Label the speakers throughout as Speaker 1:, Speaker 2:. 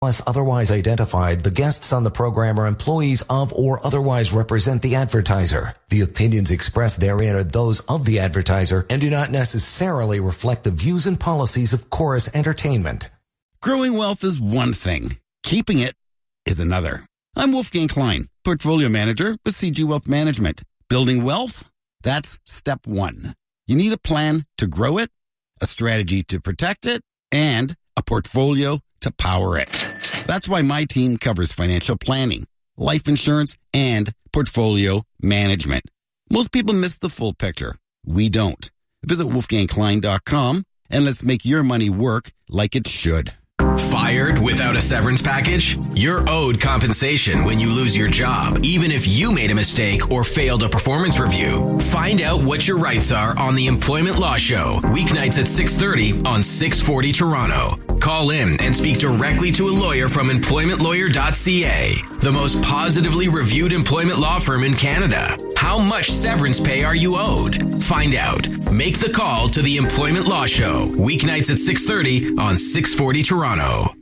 Speaker 1: Unless otherwise identified, the guests on the program are employees of or otherwise represent the advertiser. The opinions expressed therein are those of the advertiser and do not necessarily reflect the views and policies of Chorus Entertainment.
Speaker 2: Growing wealth is one thing. Keeping it is another. I'm Wolfgang Klein, Portfolio Manager with CG Wealth Management. Building wealth? That's step one. You need a plan to grow it, a strategy to protect it, and a portfolio to power it. That's why my team covers financial planning, life insurance, and portfolio management. Most people miss the full picture. We don't. Visit wolfgangklein.com and let's make your money work like it should.
Speaker 3: Fired without a severance package? You're owed compensation when you lose your job, even if you made a mistake or failed a performance review. Find out what your rights are on the Employment Law Show, weeknights at 6:30 on 640 Toronto. Call in and speak directly to a lawyer from employmentlawyer.ca, the most positively reviewed employment law firm in Canada. How much severance pay are you owed? Find out. Make the call to the Employment Law Show, weeknights at 6:30 on 640 Toronto.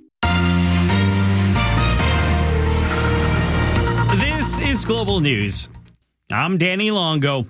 Speaker 4: This is Global News. I'm Danny Longo.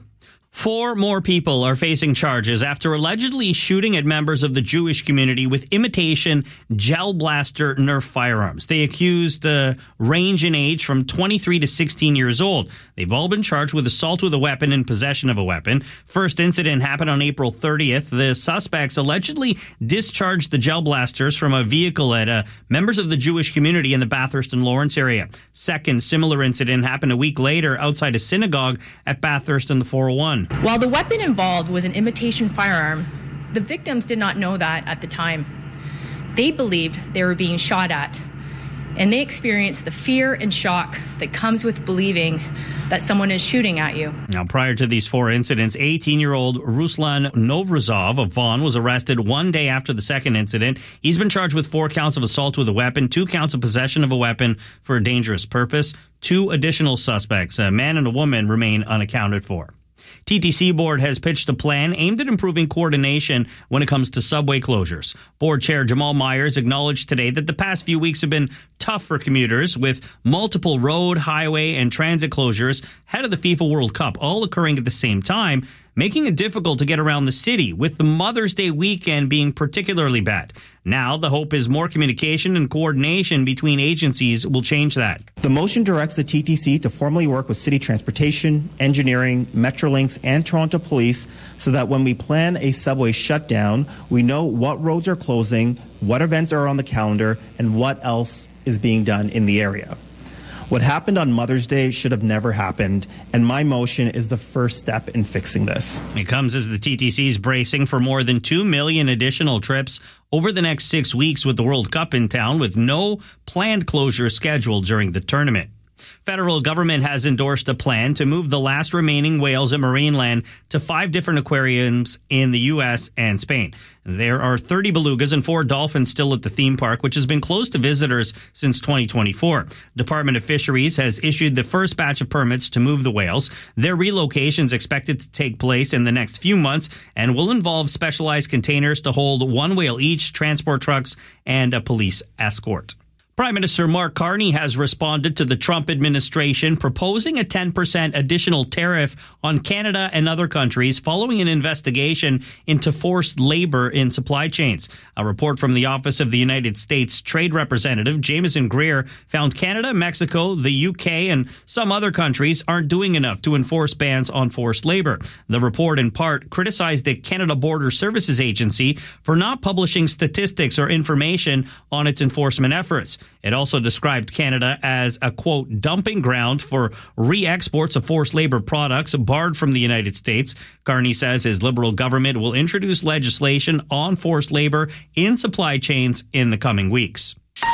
Speaker 4: 4 more people are facing charges after allegedly shooting at members of the Jewish community with imitation gel blaster Nerf firearms. They accused range in age from 23 to 16 years old. They've all been charged with assault with a weapon and possession of a weapon. First incident happened on April 30th. The suspects allegedly discharged the gel blasters from a vehicle at members of the Jewish community in the Bathurst and Lawrence area. Second similar incident happened a week later outside a synagogue at Bathurst and the 401.
Speaker 5: While the weapon involved was an imitation firearm, the victims did not know that at the time. They believed they were being shot at, and they experienced the fear and shock that comes with believing that someone is shooting at you.
Speaker 4: Now, prior to these 4 incidents, 18-year-old Ruslan Novrazov of Vaughan was arrested 1 day after the second incident. He's been charged with 4 counts of assault with a weapon, 2 counts of possession of a weapon for a dangerous purpose. 2 additional suspects, a man and a woman, remain unaccounted for. TTC Board has pitched a plan aimed at improving coordination when it comes to subway closures. Board Chair Jamal Myers acknowledged today that the past few weeks have been tough for commuters, with multiple road, highway, and transit closures ahead of the FIFA World Cup, all occurring at the same time, making it difficult to get around the city, with the Mother's Day weekend being particularly bad. Now, the hope is more communication and coordination between agencies will change that.
Speaker 6: The motion directs the TTC to formally work with City Transportation, Engineering, Metrolinx, and Toronto Police so that when we plan a subway shutdown, we know what roads are closing, what events are on the calendar, and what else is being done in the area. What happened on Mother's Day should have never happened, and my motion is the first step in fixing this.
Speaker 4: It comes as the TTC is bracing for more than 2 million additional trips over the next 6 weeks with the World Cup in town, with no planned closure scheduled during the tournament. Federal government has endorsed a plan to move the last remaining whales at Marineland to 5 different aquariums in the U.S. and Spain. There are 30 belugas and 4 dolphins still at the theme park, which has been closed to visitors since 2024. Department of Fisheries has issued the first batch of permits to move the whales. Their relocation is expected to take place in the next few months and will involve specialized containers to hold 1 whale each, transport trucks, and a police escort. Prime Minister Mark Carney has responded to the Trump administration proposing a 10% additional tariff on Canada and other countries following an investigation into forced labor in supply chains. A report from the Office of the United States Trade Representative Jameson Greer found Canada, Mexico, the UK, and some other countries aren't doing enough to enforce bans on forced labor. The report in part criticized the Canada Border Services Agency for not publishing statistics or information on its enforcement efforts. It also described Canada as a, quote, dumping ground for re-exports of forced labor products barred from the United States. Carney says his Liberal government will introduce legislation on forced labor in supply chains in the coming weeks.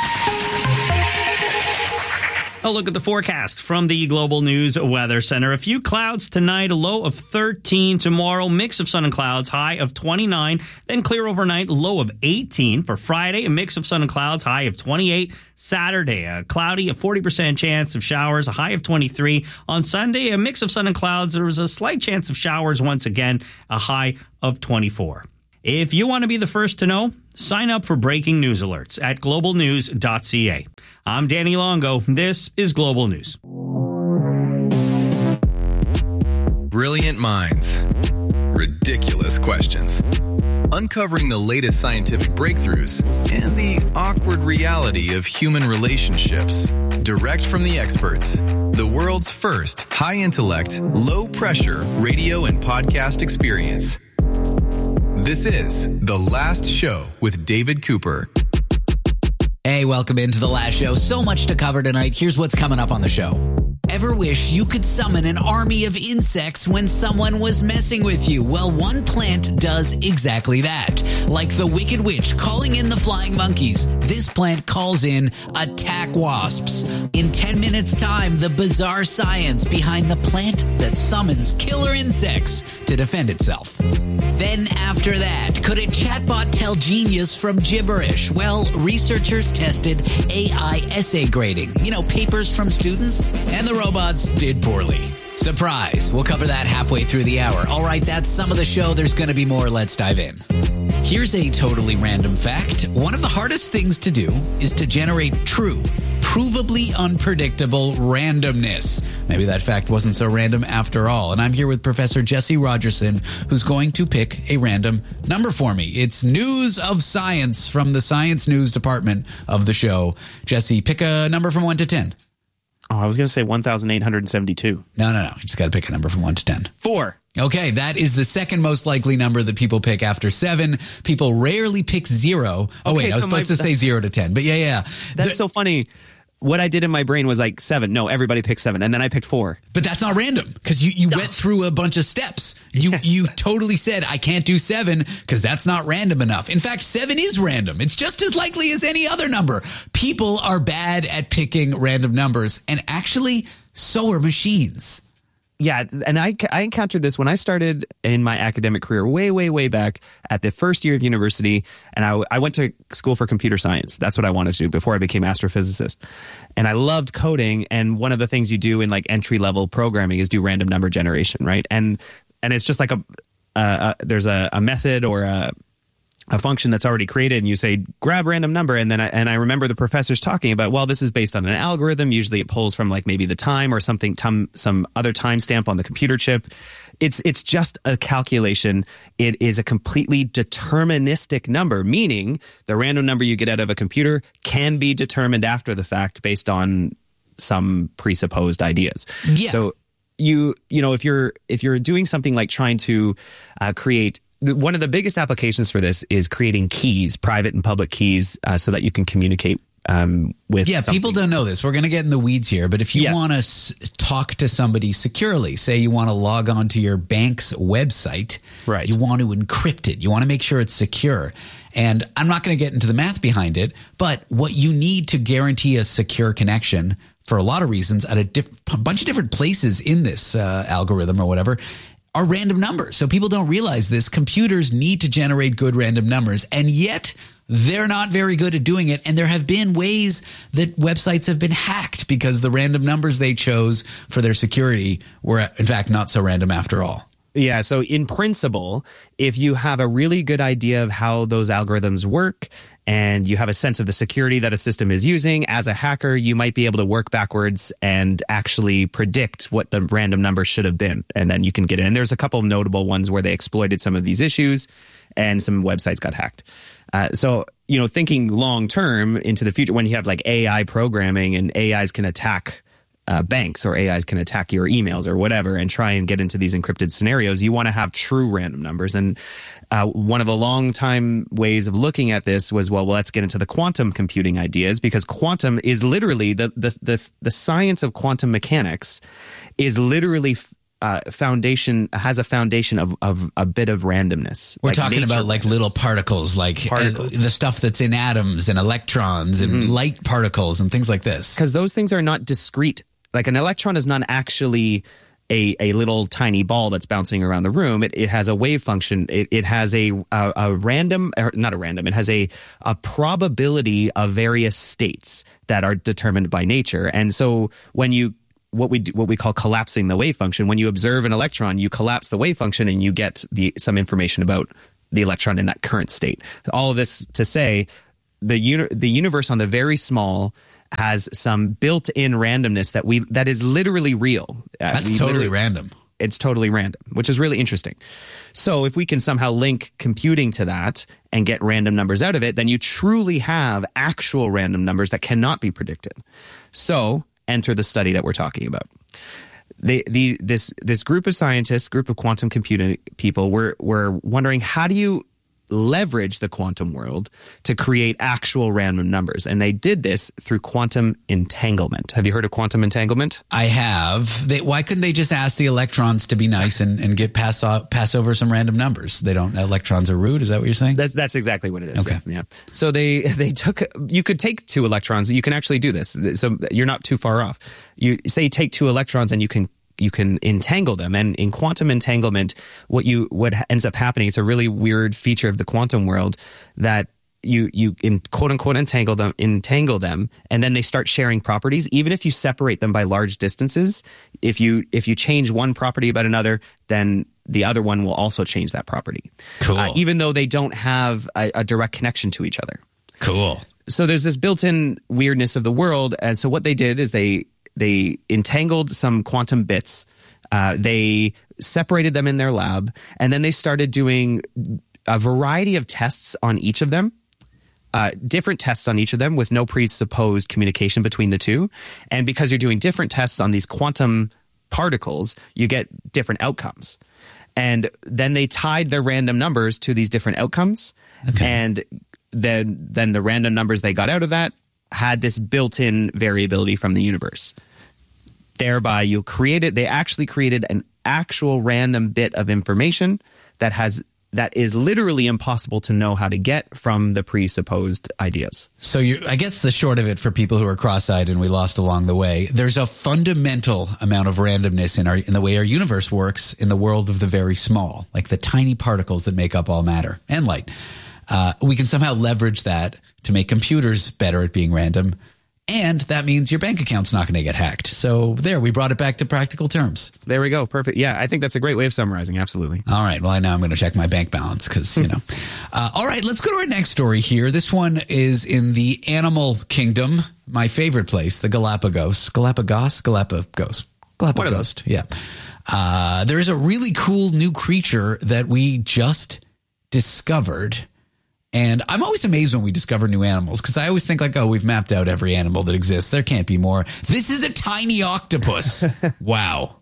Speaker 4: A look at the forecast from the Global News Weather Center. A few clouds tonight, a low of 13 tomorrow, mix of sun and clouds, high of 29, then clear overnight, low of 18. For Friday, a mix of sun and clouds, high of 28. Saturday, a cloudy, a 40% chance of showers, a high of 23. On Sunday, a mix of sun and clouds. There was a slight chance of showers once again, a high of 24. If you want to be the first to know, sign up for breaking news alerts at globalnews.ca. I'm Danny Longo. This is Global News.
Speaker 7: Brilliant minds. Ridiculous questions. Uncovering the latest scientific breakthroughs and the awkward reality of human relationships. Direct from the experts. The world's first high-intellect, low-pressure radio and podcast experience. This is The Last Show with David Cooper.
Speaker 8: Hey, welcome into The Last Show. So much to cover tonight. Here's what's coming up on the show. Ever wish you could summon an army of insects when someone was messing with you? Well, one plant does exactly that. Like the Wicked Witch calling in the flying monkeys, this plant calls in attack wasps. In 10 minutes' time, the bizarre science behind the plant that summons killer insects to defend itself. Then after that, could a chatbot tell genius from gibberish? Well, researchers tested AI essay grading. You know, papers from students, and the robots did poorly. Surprise. We'll cover that halfway through the hour. All right, that's some of the show. There's going to be more. Let's dive in. Here's a totally random fact. One of the hardest things to do is to generate true, provably unpredictable randomness. Maybe that fact wasn't so random after all. And I'm here with Professor Jesse Rogerson, who's going to pick a random number for me. It's news of science from the science news department of the show. Jesse, pick a number from 1 to 10.
Speaker 6: Oh, I was going to say 1,872.
Speaker 8: No. You just got to pick a number from 1 to 10.
Speaker 6: 4.
Speaker 8: Okay, that is the second most likely number that people pick after 7. People rarely pick 0. Oh,
Speaker 6: Okay,
Speaker 8: wait, I was supposed to say 0 to 10. But yeah.
Speaker 6: That's so funny. What I did in my brain was like 7. No, everybody picked 7. And then I picked 4.
Speaker 8: But that's not random because you went through a bunch of steps. You totally said, I can't do 7 because that's not random enough. In fact, 7 is random. It's just as likely as any other number. People are bad at picking random numbers, and actually, so are machines.
Speaker 6: Yeah, and I encountered this when I started in my academic career way back at the first year of university, and I went to school for computer science. That's what I wanted to do before I became astrophysicist. And I loved coding, and one of the things you do in like entry-level programming is do random number generation, right? And it's just like there's a method or a function that's already created, and you say grab random number, and then I remember the professors talking about, well, this is based on an algorithm. Usually it pulls from like maybe the time or some other timestamp on the computer chip. It's just a calculation. It is a completely deterministic number, meaning the random number you get out of a computer can be determined after the fact based on some presupposed ideas.
Speaker 8: Yeah.
Speaker 6: So you know if you're doing something like trying to create. One of the biggest applications for this is creating keys, private and public keys, so that you can communicate with something.
Speaker 8: People don't know this. We're going to get in the weeds here, but if you want to talk to somebody securely, say you want to log on to your bank's website,
Speaker 6: right.
Speaker 8: You want to encrypt it. You want to make sure it's secure. And I'm not going to get into the math behind it, but what you need to guarantee a secure connection for a lot of reasons at a bunch of different places in this algorithm or whatever are random numbers. So people don't realize this. Computers need to generate good random numbers, and yet they're not very good at doing it. And there have been ways that websites have been hacked because the random numbers they chose for their security were, in fact, not so random after all.
Speaker 6: Yeah, so in principle, if you have a really good idea of how those algorithms work and you have a sense of the security that a system is using, as a hacker, you might be able to work backwards and actually predict what the random number should have been. And then you can get in. And there's a couple of notable ones where they exploited some of these issues and some websites got hacked. So, thinking long term into the future, when you have like AI programming and AIs can attack banks or AIs can attack your emails or whatever and try and get into these encrypted scenarios, you want to have true random numbers. And one of the long time ways of looking at this was, well, let's get into the quantum computing ideas, because quantum is literally the science of quantum mechanics is literally has a foundation of a bit of randomness.
Speaker 8: We're talking about like little particles, like the stuff that's in atoms and electrons and light particles and things like this.
Speaker 6: Because those things are not discrete. Like an electron is not actually a little tiny ball that's bouncing around the room. It has a wave function. It has a random, or not a random, it has a probability of various states that are determined by nature. And so when you what we call collapsing the wave function, when you observe an electron, you collapse the wave function and you get some information about
Speaker 9: the electron in that current state. All of this to say the universe on the very small has some built-in randomness that is literally real.
Speaker 8: That's totally random.
Speaker 9: It's totally random, which is really interesting. So if we can somehow link computing to that and get random numbers out of it, then you truly have actual random numbers that cannot be predicted. So enter the study that we're talking about. This group of scientists, group of quantum computing people, were wondering, how do you leverage the quantum world to create actual random numbers? And they did this through quantum entanglement. Have you heard of quantum entanglement?
Speaker 8: I have. Why couldn't they just ask the electrons to be nice and pass over some random numbers? Electrons are rude. Is that what you're saying?
Speaker 9: That's exactly what it is.
Speaker 8: Okay.
Speaker 9: Yeah. So you could take 2 electrons. You can actually do this. So you're not too far off. You take 2 electrons and you can entangle them. And in quantum entanglement, what ends up happening, it's a really weird feature of the quantum world, that you quote unquote entangle them, and then they start sharing properties. Even if you separate them by large distances, if you change one property about another, then the other one will also change that property.
Speaker 8: Cool.
Speaker 9: Even though they don't have a direct connection to each other.
Speaker 8: Cool.
Speaker 9: So there's this built-in weirdness of the world. And so what they did is they entangled some quantum bits. They separated them in their lab, and then they started doing a variety of tests on each of them, different tests on each of them with no presupposed communication between the two. And because you're doing different tests on these quantum particles, you get different outcomes. And then they tied their random numbers to these different outcomes. Okay. And then the random numbers they got out of that had this built-in variability from the universe. Thereby, they actually created an actual random bit of information that is literally impossible to know how to get from the presupposed ideas.
Speaker 8: So I guess the short of it, for people who are cross-eyed and we lost along the way, there's a fundamental amount of randomness in the way our universe works in the world of the very small, like the tiny particles that make up all matter and light. We can somehow leverage that to make computers better at being random. And that means your bank account's not going to get hacked. So we brought it back to practical terms.
Speaker 9: There we go. Perfect. Yeah, I think that's a great way of summarizing. Absolutely.
Speaker 8: All right. Well, now I'm going to check my bank balance because, all right, let's go to our next story here. This one is in the animal kingdom, my favorite place, the Galapagos. Galapagos. Yeah. There's a really cool new creature that we just discovered. And I'm always amazed when we discover new animals, because I always think we've mapped out every animal that exists. There can't be more. This is a tiny octopus. Wow.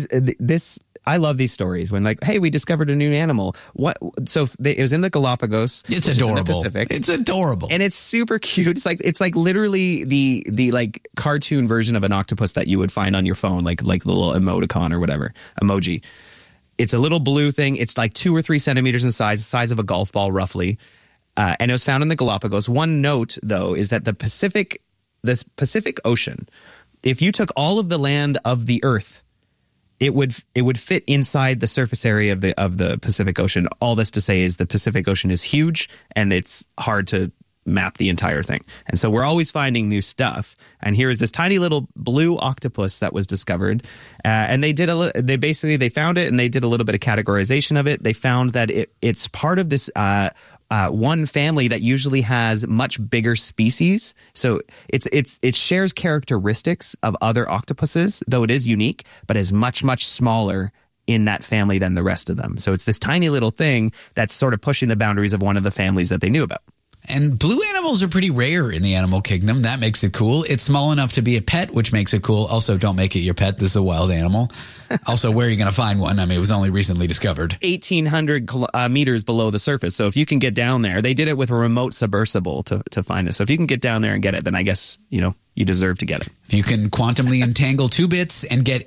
Speaker 8: I love these stories when hey, we discovered a new animal. It was in the Galapagos. It's adorable.
Speaker 9: In the Pacific.
Speaker 8: It's adorable.
Speaker 9: And it's super cute. It's like literally the cartoon version of an octopus that you would find on your phone, like the little emoticon or whatever, emoji. It's a little blue thing. It's like 2 or 3 centimeters in size, the size of a golf ball roughly. And it was found in the Galapagos. One note, though, is that the Pacific Ocean, if you took all of the land of the Earth, it would fit inside the surface area of the Pacific Ocean. All this to say is the Pacific Ocean is huge, and it's hard to map the entire thing. And so we're always finding new stuff. And here is this tiny little blue octopus that was discovered. And they found it, and they did a little bit of categorization of it. They found that it's part of this one family that usually has much bigger species. So it shares characteristics of other octopuses, though it is unique, but is much, much smaller in that family than the rest of them. So it's this tiny little thing that's sort of pushing the boundaries of one of the families that they knew about.
Speaker 8: And blue animals are pretty rare in the animal kingdom. That makes it cool. It's small enough to be a pet, which makes it cool. Also, don't make it your pet. This is a wild animal. Also, where are you going to find one? I mean, it was only recently discovered.
Speaker 9: 1,800 meters below the surface. So if you can get down there, they did it with a remote submersible to find it. So if you can get down there and get it, then I guess, you deserve to get it.
Speaker 8: If you can quantumly entangle 2 bits and get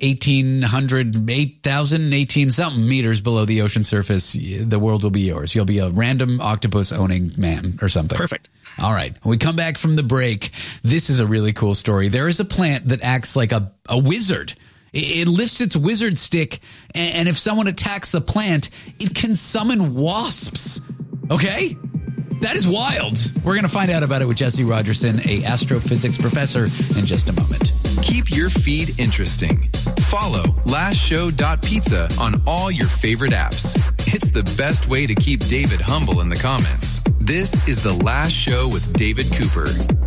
Speaker 8: 18 something meters below the ocean surface, the world will be yours. You'll be a random octopus owning man or something.
Speaker 9: Perfect.
Speaker 8: All right. When we come back from the break, this is a really cool story. There is a plant that acts like a wizard. It lifts its wizard stick, and if someone attacks the plant, it can summon wasps. Okay? That is wild. We're going to find out about it with Jesse Rogerson, a astrophysics professor, in just a moment.
Speaker 7: Keep your feed interesting. Follow lastshow.pizza on all your favorite apps. It's the best way to keep David humble in the comments. This is The Last Show with David Cooper.